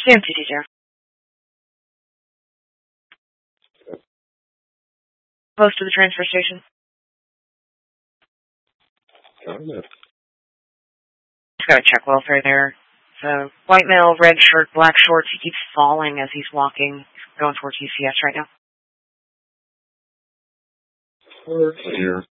Empty, dear. Close to the transfer station. Just gotta check welfare there. So, white male, red shirt, black shorts. He keeps falling as he's walking. He's going towards UCS right now. Here.